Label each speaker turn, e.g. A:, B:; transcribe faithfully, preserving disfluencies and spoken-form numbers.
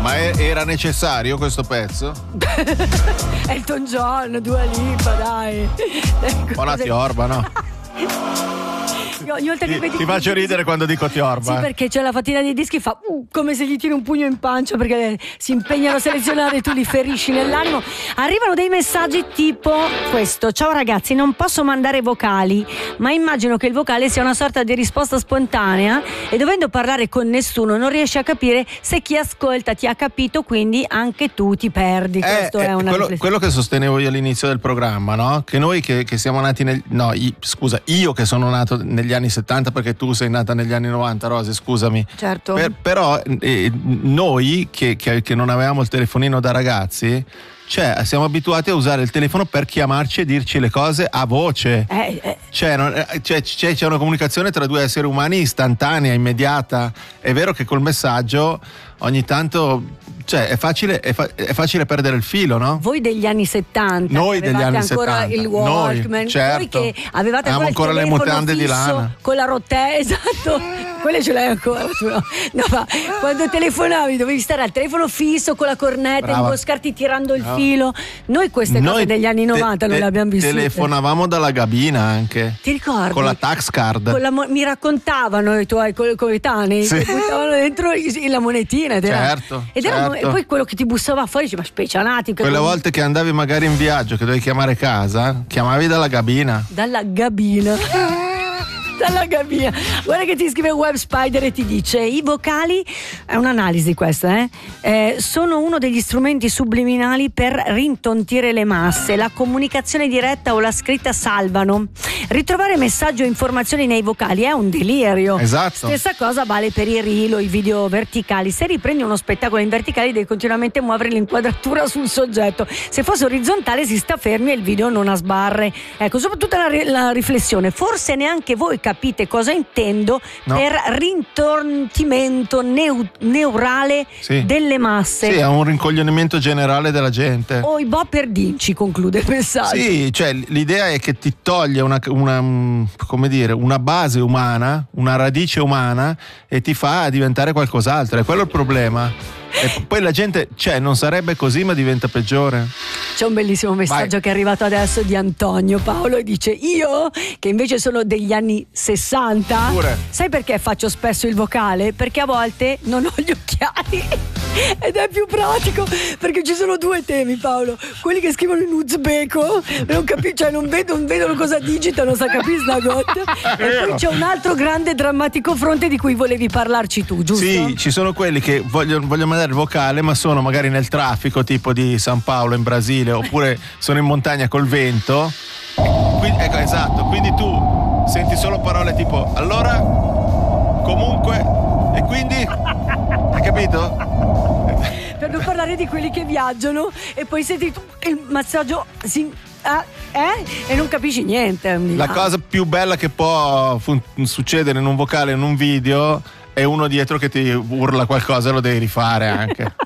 A: Ma è, era necessario questo pezzo?
B: Elton John, Dua Lipa, dai.
A: Buona Tiorba, no?
B: Ogni volta che
A: Ti,
B: vedi
A: ti faccio ridere quando dico Tiorba.
B: Sì, perché c'è la fatina dei dischi, fa uh, come se gli tiri un pugno in pancia, perché si impegnano a selezionare e tu li ferisci nell'animo. Arrivano dei messaggi tipo questo: ciao ragazzi, non posso mandare vocali, ma immagino che il vocale sia una sorta di risposta spontanea e dovendo parlare con nessuno non riesci a capire se chi ascolta ti ha capito, quindi anche tu ti perdi.
A: Eh,
B: Questo è
A: eh,
B: una
A: quello, quello che sostenevo io all'inizio del programma, no? Che noi che, che siamo nati nel no, i, scusa, io che sono nato negli anni settanta, perché tu sei nata negli anni novanta, Rosy, scusami.
B: Certo.
A: Per, però eh, noi che, che, che non avevamo il telefonino da ragazzi, cioè siamo abituati a usare il telefono per chiamarci e dirci le cose a voce.
B: Eh, eh.
A: Cioè, non, eh, cioè c'è, c'è una comunicazione tra due esseri umani istantanea, immediata. È vero che col messaggio ogni tanto, cioè è facile, è, fa- è facile perdere il filo, no?
B: Voi degli anni settanta,
A: noi degli anni
B: ancora
A: settanta,
B: il Walkman,
A: noi, certo.
B: voi che avevate
A: avevamo ancora,
B: ancora
A: le mutande di lana
B: con la rottella, esatto, quelle ce l'hai ancora tu, no? No, ma quando telefonavi dovevi stare al telefono fisso con la cornetta,
A: Brava.
B: imboscarti tirando il
A: No.
B: filo. Noi queste
A: Noi
B: cose degli anni novanta
A: te-
B: non le abbiamo vissute.
A: Telefonavamo dalla cabina anche.
B: Ti ricordi?
A: Con la tax card.
B: Con la mo- mi raccontavano i tuoi co- coetanei
A: Sì.
B: che buttavano dentro i- la monetina ed era,
A: Certo,
B: ed era-
A: certo.
B: e poi quello che ti bussava fuori dice ma specianati che
A: Quelle
B: con-
A: volte che andavi magari in viaggio, che dovevi chiamare casa, chiamavi dalla cabina.
B: dalla gabina. Dalla gabina. Guarda che ti scrive Web Spider e ti dice: i vocali, è un'analisi questa, eh? Eh, sono uno degli strumenti subliminali per rintontire le masse. La comunicazione diretta o la scritta salvano. Ritrovare messaggio e informazioni nei vocali è un delirio.
A: Esatto.
B: Stessa cosa vale per i reel o i video verticali. Se riprendi uno spettacolo in verticale devi continuamente muovere l'inquadratura sul soggetto. Se fosse orizzontale si sta fermi e il video non ha sbarre. Ecco, soprattutto la, la riflessione. Forse neanche voi capite cosa intendo
A: No.
B: per rintornimento neu- neurale
A: Sì.
B: delle masse.
A: Sì, è un rincoglionimento generale della gente.
B: O i bo per dinci, conclude il messaggio.
A: Sì, cioè l'idea è che ti toglie una, una, mm, come dire, una base umana, una radice umana e ti fa diventare qualcos'altro. È quello il problema. E poi la gente, cioè, non sarebbe così, ma diventa peggiore.
B: C'è un bellissimo messaggio
A: Vai.
B: che è arrivato adesso di Antonio Paolo e dice: io che invece sono degli anni sessanta,
A: Pure.
B: sai perché faccio spesso il vocale? Perché a volte non ho gli occhiali ed è più pratico, perché ci sono due temi, Paolo: quelli che scrivono in uzbeko non capi- cioè non vedono, non vedono cosa digitano, sa capire sta cosa. E poi c'è un altro grande drammatico fronte di cui volevi parlarci tu, giusto?
A: Sì, ci sono quelli che vogliono, vogliono mandare il vocale, ma sono magari nel traffico tipo di San Paolo in Brasile, oppure sono in montagna col vento. Quindi, ecco, esatto, quindi tu senti solo parole tipo allora, comunque, e quindi, hai capito?
B: Per non parlare di quelli che viaggiano e poi senti tu il massaggio si, ah, eh? E non capisci niente.
A: La cosa più bella che può fun- succedere in un vocale, in un video, è uno dietro che ti urla qualcosa e lo devi rifare anche.